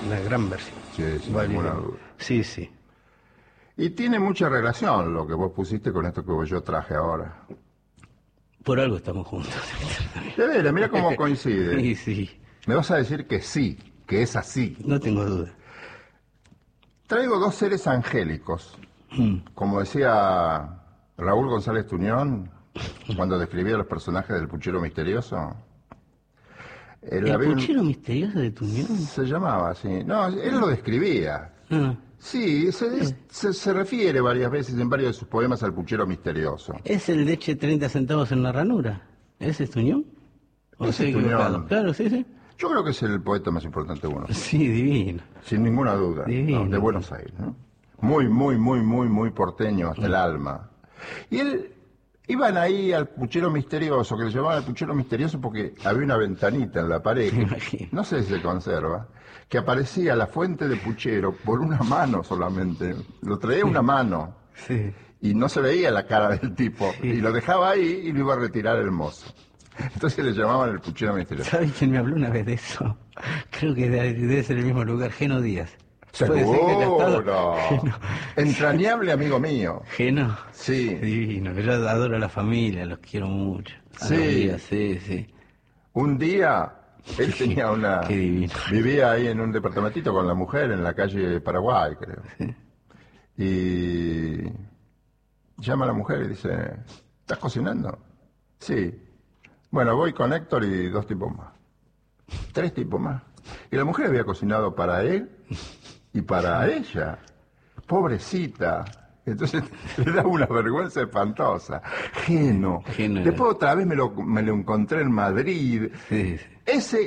una gran versión. Sí, sin Vale. ninguna duda. Sí, sí. Y tiene mucha relación lo que vos pusiste con esto que yo traje ahora. Por algo estamos juntos. De veras, mira cómo coincide. Sí, sí. Me vas a decir que sí, que es así. No tengo duda. Traigo dos seres angélicos. Como decía Raúl González Tuñón, cuando describía los personajes del Puchero Misterioso. ¿El Puchero Misterioso de Tuñón? Se llamaba así. No, él lo describía. Ah. Sí, se refiere varias veces en varios de sus poemas al Puchero Misterioso. ¿Es el de eche 30 centavos en la ranura? ¿Ese es Tuñón? ¿O Ese estoy es Tuñón. equivocado? Claro, sí, sí. Yo creo que es el poeta más importante de Buenos Aires. Sí, divino. Sin ninguna duda. Divino. ¿No? De Buenos Aires, ¿no? Muy, muy, muy, muy, muy porteño hasta el alma. Y él, iban ahí al Puchero Misterioso, que le llamaban el Puchero Misterioso porque había una ventanita en la pared, Me imagino. no sé si se conserva, que aparecía la fuente de puchero por una mano solamente. Lo traía una mano. Sí. Y no se veía la cara del tipo. Sí. Y lo dejaba ahí y lo iba a retirar el mozo. Entonces le llamaban el Puchero Misterioso. ¿Sabes quién me habló una vez de eso? Creo que debe ser el mismo lugar, Geno Díaz. ¿Puede ser que haya estado? Seguro. Geno. Entrañable amigo mío. Geno. Sí. Divino. Yo adoro a la familia, los quiero mucho. A Sí. los Díaz, sí, sí. Un día él tenía una... Qué divino. Vivía ahí en un departamentito con la mujer en la calle Paraguay, creo. Sí. Y llama a la mujer y dice, ¿estás cocinando? Sí. Bueno, voy con Héctor y 2 tipos más. 3 tipos más. Y la mujer había cocinado para él y para ella. Pobrecita. Entonces le daba una vergüenza espantosa. Geno. Geno era. Después otra vez me lo encontré en Madrid. Sí, sí. Ese